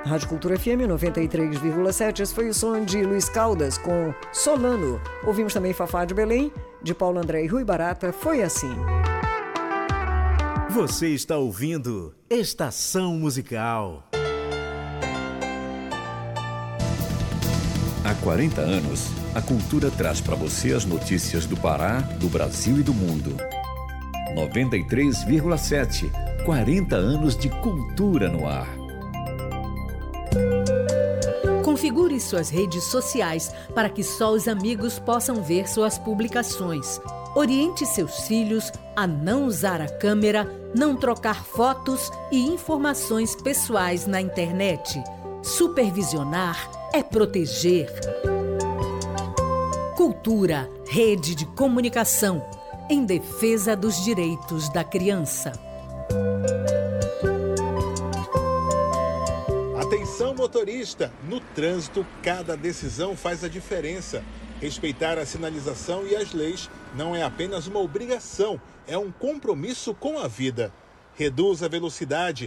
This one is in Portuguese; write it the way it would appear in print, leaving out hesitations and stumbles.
Rádio Cultura FM 93,7. Esse foi o som de Luiz Caldas com Solano. Ouvimos também Fafá de Belém, de Paulo André e Rui Barata, Foi Assim. Você está ouvindo Estação Musical. Há 40 anos, a Cultura traz para você as notícias do Pará, do Brasil e do mundo. 93,7. 40 anos de cultura no ar. Configure suas redes sociais para que só os amigos possam ver suas publicações. Oriente seus filhos a não usar a câmera, não trocar fotos e informações pessoais na internet. Supervisionar é proteger. Cultura, rede de comunicação, em defesa dos direitos da criança. Atenção, motorista! No trânsito, cada decisão faz a diferença. Respeitar a sinalização e as leis não é apenas uma obrigação, é um compromisso com a vida. Reduza a velocidade,